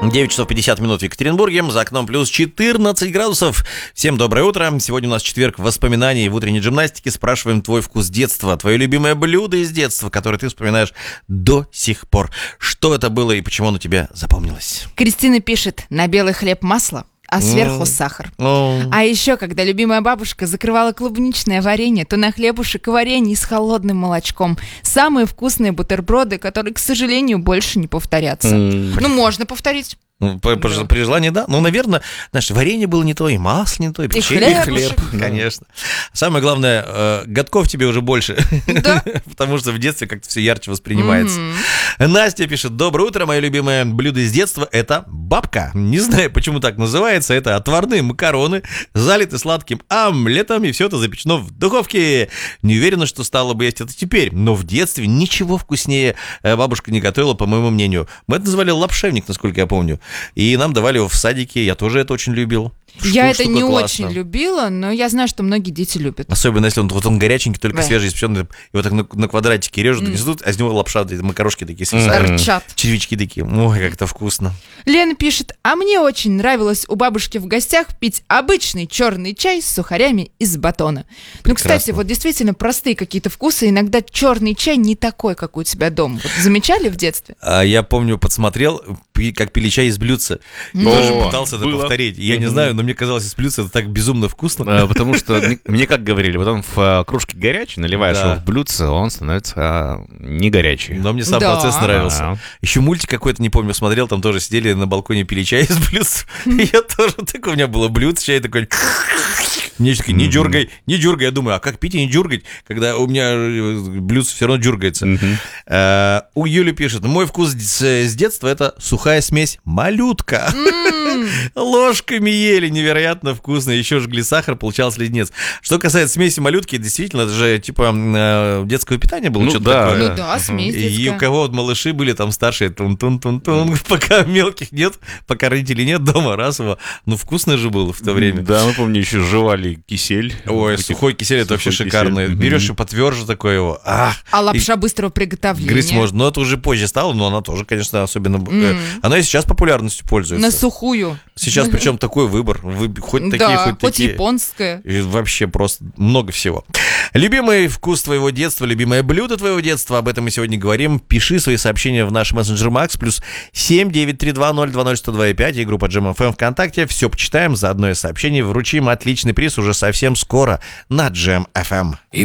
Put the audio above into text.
9 часов 50 минут в Екатеринбурге, за окном плюс 14 градусов. Всем доброе утро. Сегодня у нас четверг воспоминаний в утренней гимнастике. Спрашиваем твой вкус детства, твое любимое блюдо из детства, которое ты вспоминаешь до сих пор. Что это было и почему оно тебе запомнилось? Кристина пишет: на белый хлеб масло, а сверху сахар. А еще, когда любимая бабушка закрывала клубничное варенье, то на хлебушек и варенье с холодным молочком. Самые вкусные бутерброды, которые, к сожалению, больше не повторятся. Ну, можно повторить. При желании, да. Ну, наверное, знаешь, варенье было не то, и масло не то, и печенье, и хлеб. Конечно. Самое главное, годков тебе уже больше. Да. Потому что в детстве как-то все ярче воспринимается. Настя пишет: доброе утро, мое любимое блюдо из детства — это бабка. Не знаю, почему так называется. Это отварные макароны, залиты сладким омлетом, и все это запечено в духовке. Не уверена, что стала бы есть это теперь, но в детстве ничего вкуснее бабушка не готовила, по моему мнению. Мы это называли лапшевник, насколько я помню. И нам давали его в садике, я тоже это очень любил. Я это не очень любила, но я знаю, что многие дети любят. Особенно если он горяченький, только свежеиспеченный, его так на квадратики режут, несут, а из него лапша, макарошки такие торчат. Червячки такие. Ой, как это вкусно. Лена пишет: а мне очень нравилось у бабушки в гостях пить обычный черный чай с сухарями из батона. Прекрасно. Ну, кстати, вот действительно простые какие-то вкусы. Иногда черный чай не такой, как у тебя дома. Вот замечали в детстве? Я помню, подсмотрел, как пили чай из блюдца. Тоже пытался это повторить. Я не знаю, но мне казалось, из блюдца это так безумно вкусно. Потому что мне как говорили, вот он в кружке горячий, наливаешь его в блюдце, он становится не горячий. Но мне сам процесс нравился. Еще мультик какой-то, не помню, смотрел, там тоже сидели на балконе, пили чай из блюдца. Я тоже такой, у меня было блюдце, чай такой... Мне такие: не дергай, не дергай. Я думаю, а как пить и не дергать, когда у меня блюдце все равно дергается. У Юли пишет: мой вкус с детства — это сухая смесь малютка. Ложками ели, невероятно вкусно. Еще жгли сахар, получался леденец. Что касается смеси малютки, действительно, это же типа детского питания было. Ну да, ну да, смесь детская. И у кого вот малыши были там старшие, тун-тун-тун-тун, пока мелких нет, пока родителей нет дома, раз его. Ну, вкусно же было в то время. Да, мы, помню, еще жевали кисель. Ой, сухой кисель — это вообще шикарно. Берешь и потверже такое его. А лапша быстрого приготовления? Грызть можно. Но это уже позже стало, но она тоже, конечно, особенно... Она и сейчас популярностью пользуется. На сухую. Сейчас причем такой выбор. Хоть такие, хоть такие. Хоть японская. И вообще просто много всего. Любимый вкус твоего детства, любимое блюдо твоего детства. Об этом мы сегодня говорим. Пиши свои сообщения в наш мессенджер Макс, плюс 7-932-020-102-5 и группа Jam FM ВКонтакте. Все почитаем, заодно и сообщение вручим. Отличный приз уже совсем скоро на Jam FM.